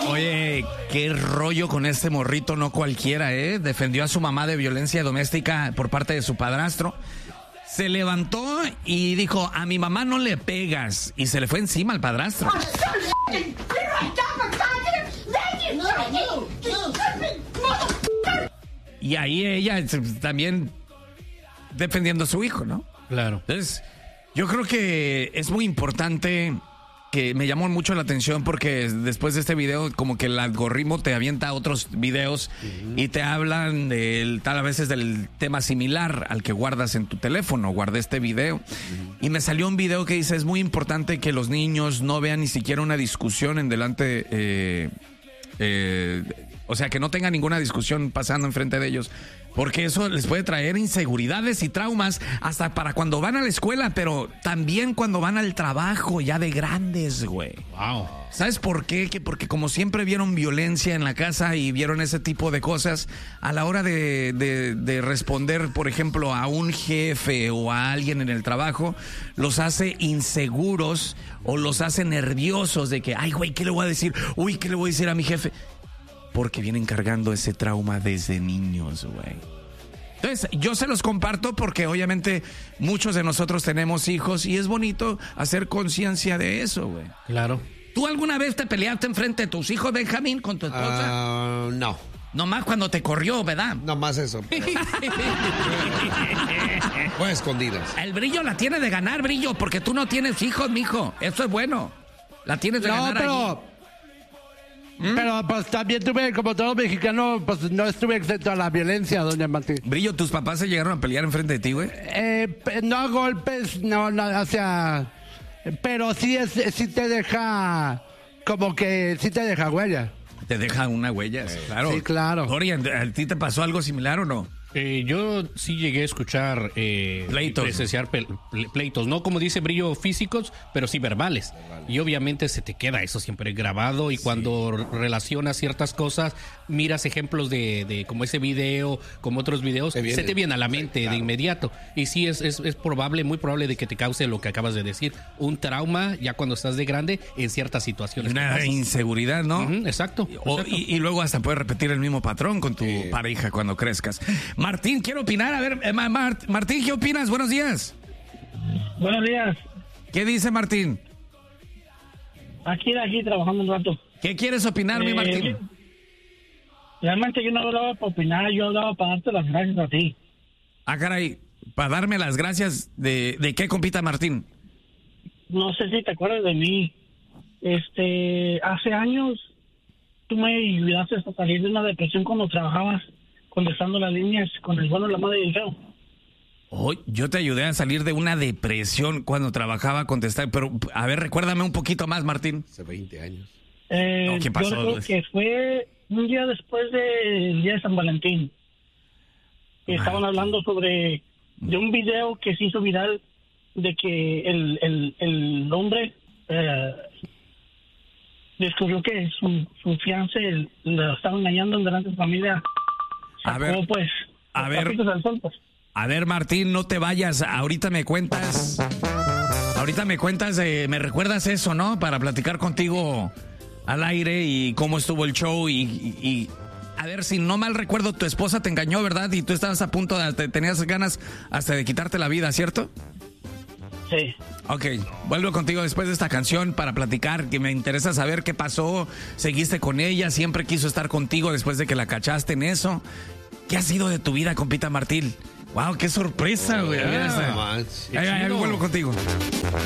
Oye, qué rollo con este morrito, no cualquiera, ¿eh? Defendió a su mamá de violencia doméstica por parte de su padrastro. Se levantó y dijo, a mi mamá no le pegas. Y se le fue encima al padrastro. Y ahí ella también defendiendo a su hijo, ¿no? Claro. Entonces, yo creo que es muy importante, que me llamó mucho la atención porque después de este video como que el algoritmo te avienta otros videos y te hablan tal a veces del tema similar al que guardas en tu teléfono. Guardé este video y me salió un video que dice, es muy importante que los niños no vean ni siquiera una discusión en delante, o sea, que no tengan ninguna discusión pasando enfrente de ellos, porque eso les puede traer inseguridades y traumas hasta para cuando van a la escuela, pero también cuando van al trabajo ya de grandes, güey. Wow. ¿Sabes por qué? Porque como siempre vieron violencia en la casa y vieron ese tipo de cosas, a la hora de responder, por ejemplo, a un jefe o a alguien en el trabajo, los hace inseguros o los hace nerviosos de que, ay, güey, ¿qué le voy a decir? Uy, ¿qué le voy a decir a mi jefe? Porque vienen cargando ese trauma desde niños, güey. Entonces, yo se los comparto porque obviamente muchos de nosotros tenemos hijos y es bonito hacer conciencia de eso, güey. Claro. ¿Tú alguna vez te peleaste enfrente de tus hijos, Benjamín, con tu esposa? No. Nomás cuando te corrió, ¿verdad? No más eso. Pero... Fue escondidas. El Brillo la tiene de ganar, Brillo, porque tú no tienes hijos, mijo. Eso es bueno. La tienes de ganar allí. Pero pues también tuve, como todo mexicano, pues no estuve exento a la violencia, doña Martín. Brillo, ¿tus papás se llegaron a pelear enfrente de ti, güey? No a golpes, no, o sea, pero sí te deja, como que sí te deja huella. Te deja una huella, claro. Sí, claro. Dorian, ¿a ti te pasó algo similar o no? Yo sí llegué a escuchar pleitos. presenciar pleitos, no como dice Brillo físicos, pero sí verbales. Y obviamente se te queda eso siempre grabado y cuando relacionas ciertas cosas, miras ejemplos de como ese video, como otros videos, se te viene a la mente de inmediato. Y sí es probable, muy probable de que te cause lo que acabas de decir, un trauma ya cuando estás de grande en ciertas situaciones. Una inseguridad, ¿no? Exacto. Y luego hasta puedes repetir el mismo patrón con tu pareja cuando crezcas. Martín, quiero opinar. A ver, Martín, ¿qué opinas? Buenos días. Buenos días. ¿Qué dice Martín? Aquí trabajando un rato. ¿Qué quieres opinar, mi Martín? Realmente yo no hablaba para opinar, yo hablaba para darte las gracias a ti. Ah, caray, para darme las gracias de qué, compita Martín. No sé si te acuerdas de mí. Hace años tú me ayudaste a salir de una depresión cuando trabajabas contestando las líneas con el bueno, la madre y el feo. Oh, yo te ayudé a salir de una depresión cuando trabajaba contestar, pero a ver, recuérdame un poquito más, Martín. Hace 20 años. ¿Qué pasó? Yo creo que fue un día después del día de San Valentín. Estaban hablando de un video que se hizo viral de que el hombre descubrió que su fiancé lo estaba engañando delante de su familia. A ver, Martín, no te vayas. Ahorita me cuentas, me recuerdas eso, ¿no? Para platicar contigo al aire y cómo estuvo el show y a ver, si no mal recuerdo, tu esposa te engañó, ¿verdad? Y tú estabas a punto tenías ganas hasta de quitarte la vida, ¿cierto? Sí. Ok, vuelvo contigo después de esta canción para platicar, que me interesa saber qué pasó. ¿Seguiste con ella? ¿Siempre quiso estar contigo después de que la cachaste en eso? ¿Qué ha sido de tu vida, compita Martín? ¡Wow, qué sorpresa, güey! Ahí vuelvo contigo.